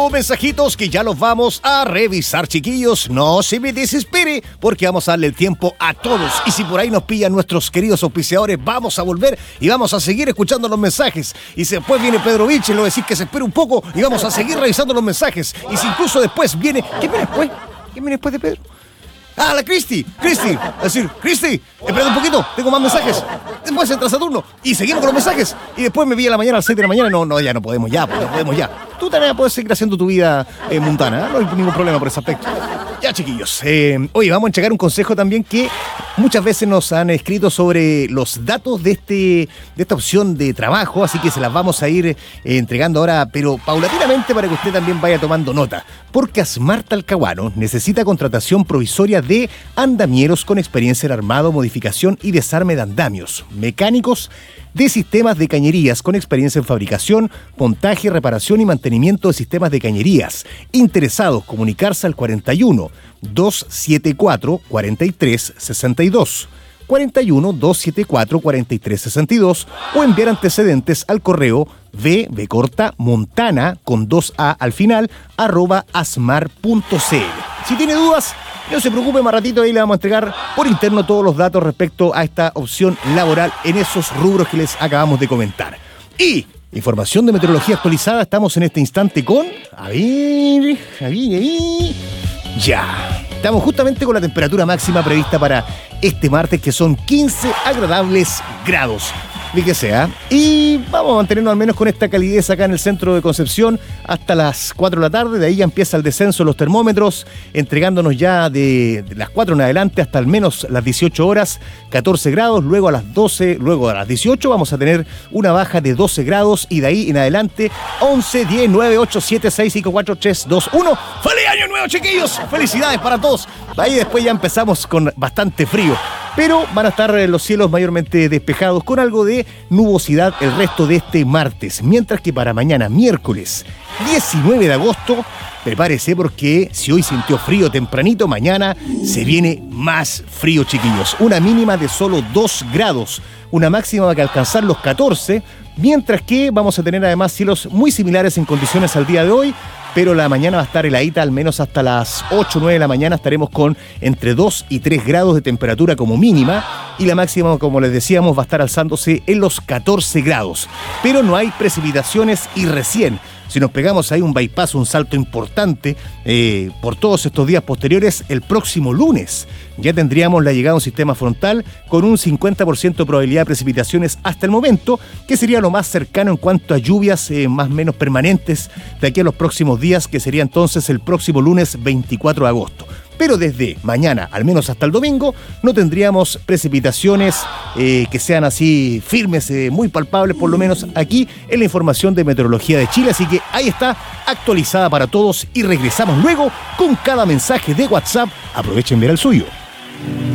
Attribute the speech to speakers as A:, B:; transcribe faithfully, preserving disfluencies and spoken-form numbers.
A: llegando mensajitos que ya los vamos a revisar, chiquillos. No se me desespere porque vamos a darle el tiempo a todos. Y si por ahí nos pillan nuestros queridos auspiciadores, vamos a volver y vamos a seguir escuchando los mensajes. Y si después viene Pedro Vich y lo decís que se espere un poco y vamos a seguir revisando los mensajes. Y si incluso después viene... ¿Qué viene después? ¿Qué viene después de Pedro? Ah, la Cristi, Cristi, es decir, Cristi, espérate un poquito, tengo más mensajes. Después entra Saturno y seguimos con los mensajes. Y después me vi a la mañana a las seis de la mañana. No, no, ya no podemos, ya, pues, no podemos ya. Tú también puedes seguir haciendo tu vida eh, mundana, ¿eh? No hay ningún problema por ese aspecto. Ya, chiquillos. Eh, oye, vamos a entregar un consejo también que muchas veces nos han escrito sobre los datos de, este, de esta opción de trabajo, así que se las vamos a ir eh, entregando ahora, pero paulatinamente para que usted también vaya tomando nota. Porque Asmar Talcahuano necesita contratación provisoria de andamieros con experiencia en armado, modificación y desarme de andamios, mecánicos de sistemas de cañerías con experiencia en fabricación, montaje, reparación y mantenimiento de sistemas de cañerías. Interesados, comunicarse al cuarenta y uno, doscientos setenta y cuatro, cuarenta y tres sesenta y dos. cuarenta y uno, doscientos setenta y cuatro, cuarenta y tres sesenta y dos o enviar antecedentes al correo v, v corta, montana, con dos A al final, arroba asmar punto c l. Si tiene dudas, no se preocupe, más ratito ahí le vamos a entregar por interno todos los datos respecto a esta opción laboral en esos rubros que les acabamos de comentar. Y información de meteorología actualizada, estamos en este instante con... A ver, a ver, a ver... Ya, estamos justamente con la temperatura máxima prevista para este martes, que son quince agradables grados. Fíjese, ¿eh? Y vamos a mantenernos al menos con esta calidez acá en el centro de Concepción hasta las cuatro de la tarde. De ahí ya empieza el descenso de los termómetros, entregándonos ya de, de las cuatro en adelante hasta al menos las dieciocho horas, catorce grados. Luego a las doce, luego a las dieciocho vamos a tener una baja de doce grados. Y de ahí en adelante, once, diez, nueve, ocho, siete, seis, cinco, cuatro, tres, dos, uno. ¡Feliz año nuevo, chiquillos! ¡Felicidades para todos! Ahí después ya empezamos con bastante frío. Pero van a estar los cielos mayormente despejados con algo de nubosidad el resto de este martes. Mientras que para mañana, miércoles diecinueve de agosto, prepárese porque si hoy sintió frío tempranito, mañana se viene más frío, chiquillos. Una mínima de solo dos grados, una máxima va a alcanzar los catorce, mientras que vamos a tener además cielos muy similares en condiciones al día de hoy. Pero la mañana va a estar heladita, al menos hasta las ocho o nueve de la mañana estaremos con entre dos y tres grados de temperatura como mínima, y la máxima, como les decíamos, va a estar alzándose en los catorce grados. Pero no hay precipitaciones y recién, si nos pegamos ahí un bypass, un salto importante eh, por todos estos días posteriores, el próximo lunes ya tendríamos la llegada de un sistema frontal con un cincuenta por ciento de probabilidad de precipitaciones hasta el momento, que sería lo más cercano en cuanto a lluvias eh, más o menos permanentes de aquí a los próximos días, que sería entonces el próximo lunes veinticuatro de agosto. Pero desde mañana, al menos hasta el domingo, no tendríamos precipitaciones eh, que sean así firmes, eh, muy palpables, por lo menos aquí en la información de Meteorología de Chile. Así que ahí está, actualizada para todos, y regresamos luego con cada mensaje de WhatsApp. Aprovechen ver el suyo.